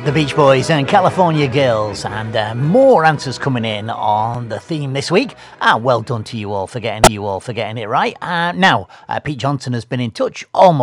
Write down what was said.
The Beach Boys and California Girls, and more answers coming in on the theme this week. Well done to you all for getting it right. Now, Pete Johnson has been in touch almost